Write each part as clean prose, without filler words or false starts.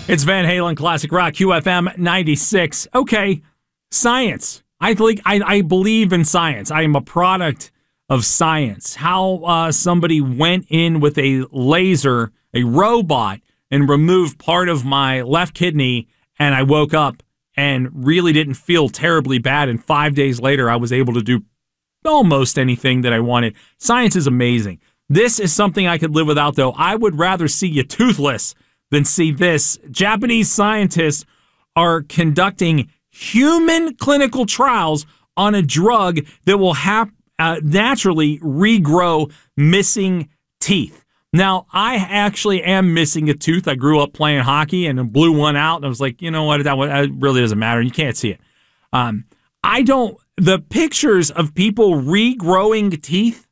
It's Van Halen, Classic Rock, QFM 96. Okay, science. I believe in science. I am a product of science. How somebody went in with a laser, a robot, and removed part of my left kidney, and I woke up and really didn't feel terribly bad. And 5 days later, I was able to do almost anything that I wanted. Science is amazing. This is something I could live without, though. I would rather see you toothless than see this. Japanese scientists are conducting human clinical trials on a drug that will naturally regrow missing teeth. Now, I actually am missing a tooth. I grew up playing hockey and blew one out, and I was like, you know what, that really doesn't matter. You can't see it. The pictures of people regrowing teeth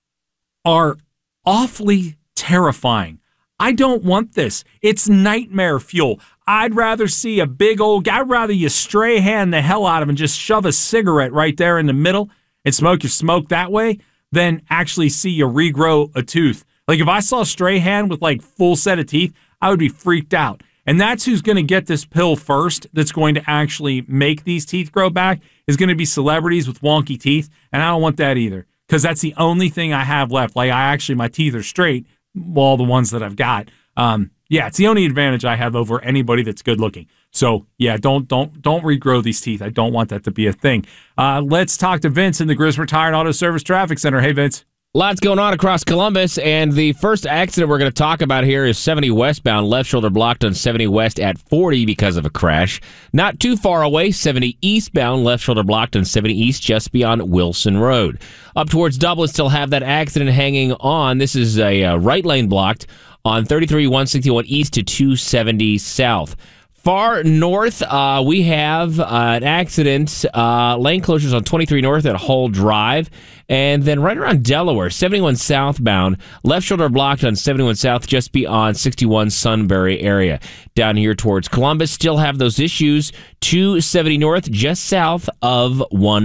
are awfully terrifying. I don't want this. It's nightmare fuel. I'd rather see a big old guy. I'd rather you stray hand the hell out of him and just shove a cigarette right there in the middle and smoke your smoke that way than actually see you regrow a tooth. Like if I saw Strahan with like full set of teeth, I would be freaked out. And that's who's going to get this pill first that's going to actually make these teeth grow back is going to be celebrities with wonky teeth. And I don't want that either because that's the only thing I have left. Like my teeth are straight. All the ones that I've got. It's the only advantage I have over anybody that's good looking. So yeah, don't regrow these teeth. I don't want that to be a thing. Let's talk to Vince in the Grismer Tire and Auto Service Traffic Center. Hey, Vince. Lots going on across Columbus, and the first accident we're going to talk about here is 70 westbound, left shoulder blocked on 70 west at 40 because of a crash. Not too far away, 70 eastbound, left shoulder blocked on 70 east just beyond Wilson Road. Up towards Dublin, still have that accident hanging on. This is a right lane blocked on 33 161 east to 270 south. Far north, we have an accident, lane closures on 23 north at Hull Drive, and then right around Delaware, 71 southbound, left shoulder blocked on 71 south just beyond 61 Sunbury area. Down here towards Columbus, still have those issues, 270 north just south of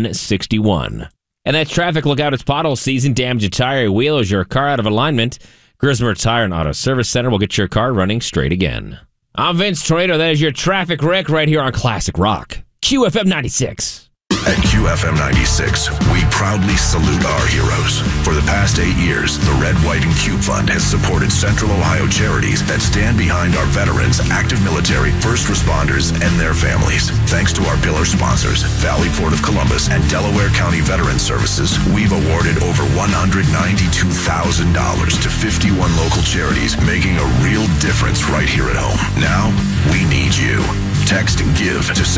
161. And that's traffic. Look out, it's pothole season. Damage a tire, wheel, is your car out of alignment. Grismer Tire and Auto Service Center will get your car running straight again. I'm Vince Tornado. That is your traffic wreck right here on Classic Rock. QFM 96. At QFM 96, we proudly salute our heroes. For the past 8 years, the Red, White, and Cube Fund has supported Central Ohio charities that stand behind our veterans, active military, first responders, and their families. Thanks to our pillar sponsors, Valley Port of Columbus and Delaware County Veterans Services, we've awarded over $192,000 to 51 local charities, making a real difference right here at home. Now, we need you. Text GIVE to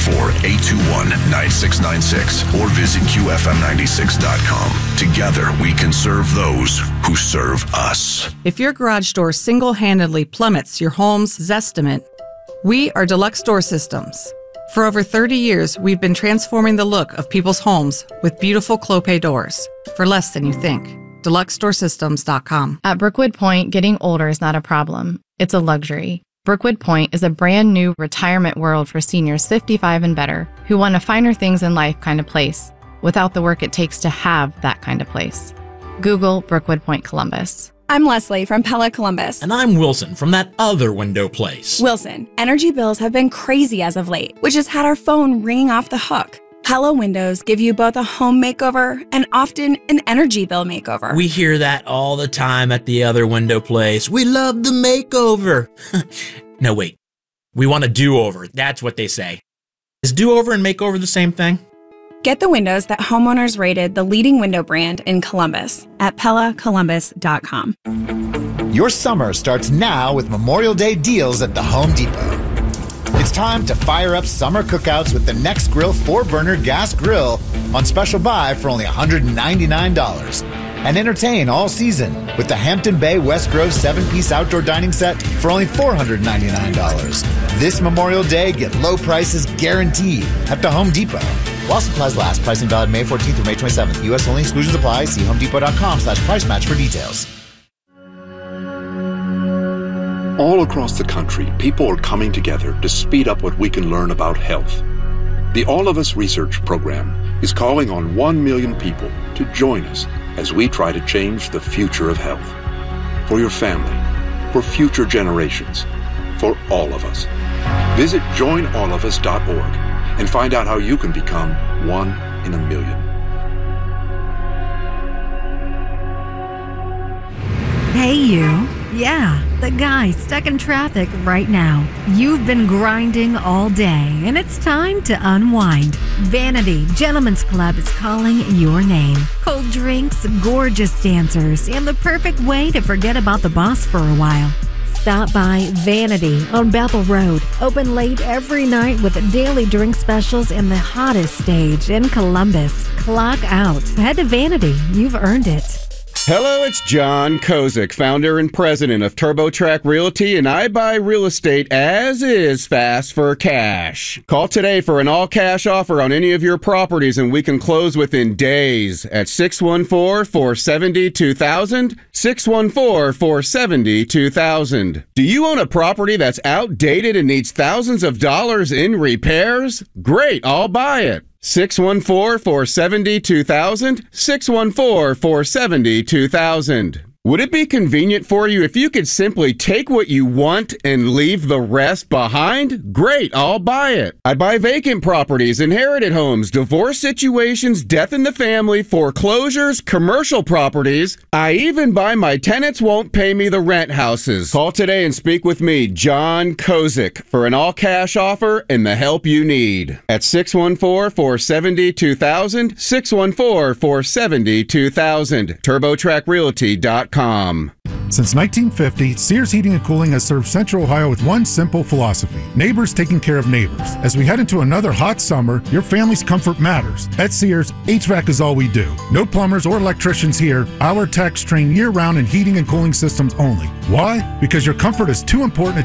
614-821-9696 or visit QFM96.com. Together, we can serve those who serve us. If your garage door single-handedly plummets your home's Zestimate, we are Deluxe Door Systems. For over 30 years, we've been transforming the look of people's homes with beautiful Clopay doors for less than you think. DeluxeDoorSystems.com. At Brookwood Point, getting older is not a problem. It's a luxury. Brookwood Point is a brand new retirement world for seniors 55 and better who want a finer things in life kind of place without the work it takes to have that kind of place. Google Brookwood Point Columbus. I'm Leslie from Pella Columbus. And I'm Wilson from that other window place. Wilson, energy bills have been crazy as of late, which has had our phone ringing off the hook. Pella windows give you both a home makeover and often an energy bill makeover. We hear that all the time at the other window place. We love the makeover. No, wait. We want a do-over. That's what they say. Is do-over and makeover the same thing? Get the windows that homeowners rated the leading window brand in Columbus at PellaColumbus.com. Your summer starts now with Memorial Day deals at the Home Depot. It's time to fire up summer cookouts with the Next Grill 4-burner gas grill on special buy for only $199. And entertain all season with the Hampton Bay West Grove 7-piece outdoor dining set for only $499. This Memorial Day, get low prices guaranteed at the Home Depot. While supplies last, pricing valid May 14th through May 27th. U.S. only, exclusions apply. See homedepot.com/price match for details. All across the country, people are coming together to speed up what we can learn about health. The All of Us Research Program is calling on 1 million people to join us as we try to change the future of health. For your family, for future generations, for all of us. Visit joinallofus.org and find out how you can become one in a million. Hey, you. Yeah, the guy stuck in traffic right now. You've been grinding all day, and it's time to unwind. Vanity Gentlemen's Club is calling your name. Cold drinks, gorgeous dancers, and the perfect way to forget about the boss for a while. Stop by Vanity on Bethel Road. Open late every night with daily drink specials and the hottest stage in Columbus. Clock out. Head to Vanity. You've earned it. Hello, it's John Kozik, founder and president of TurboTrack Realty, and I buy real estate as is fast for cash. Call today for an all-cash offer on any of your properties, and we can close within days at 614-470-2000, 614-470-2000. Do you own a property that's outdated and needs thousands of dollars in repairs? Great, I'll buy it. 614-470-2000, 614-470-2000. Would it be convenient for you if you could simply take what you want and leave the rest behind? Great, I'll buy it. I buy vacant properties, inherited homes, divorce situations, death in the family, foreclosures, commercial properties. I even buy my tenants won't pay me the rent houses. Call today and speak with me, John Kozik, for an all-cash offer and the help you need. At 614-470-2000, 614-470-2000, TurboTrackRealty.com. Since 1950, Sears Heating and Cooling has served Central Ohio with one simple philosophy: neighbors taking care of neighbors. As we head into another hot summer, your family's comfort matters. At Sears, HVAC is all we do. No plumbers or electricians here. Our techs train year-round in heating and cooling systems only. Why? Because your comfort is too important